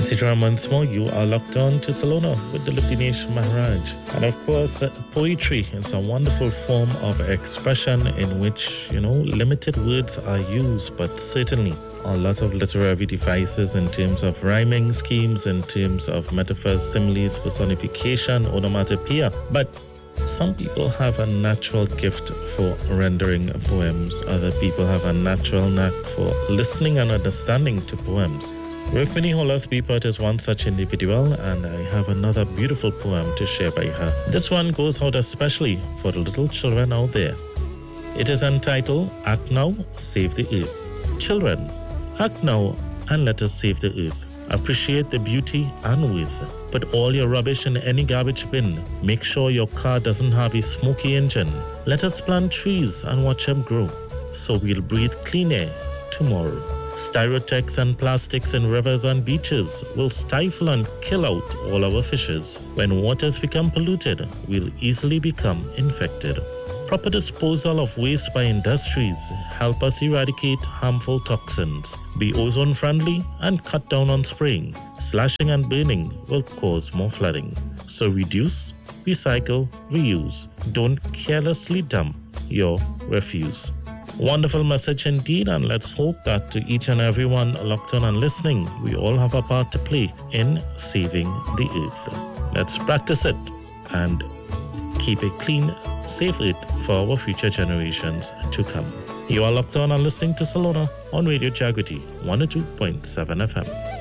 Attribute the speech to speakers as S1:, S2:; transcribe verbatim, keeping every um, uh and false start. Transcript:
S1: Sitaram once more, you are locked on to Salona with Dilip Dinesh Maharaj. And of course, uh, poetry is a wonderful form of expression in which, you know, limited words are used, but certainly a lot of literary devices in terms of rhyming schemes, in terms of metaphors, similes, personification, onomatopoeia. But some people have a natural gift for rendering poems. Other people have a natural knack for listening and understanding to poems. Rukmini Hollas Bipat is one such individual, and I have another beautiful poem to share by her. This one goes out especially for the little children out there. It is entitled, Act Now, Save the Earth. Children, act now and let us save the earth. Appreciate the beauty and worth. Put all your rubbish in any garbage bin. Make sure your car doesn't have a smoky engine. Let us plant trees and watch them grow, so we'll breathe clean air tomorrow. Styrotechs and plastics in rivers and beaches will stifle and kill out all our fishes. When waters become polluted, we'll easily become infected. Proper disposal of waste by industries help us eradicate harmful toxins. Be ozone friendly and cut down on spraying. Slashing and burning will cause more flooding. So reduce, recycle, reuse. Don't carelessly dump your refuse. Wonderful message indeed, and let's hope that to each and everyone locked on and listening, we all have a part to play in saving the earth. Let's practice it and keep a clean, safe earth for our future generations to come. You are locked on and listening to Salona on Radio Jagriti one oh two point seven F M.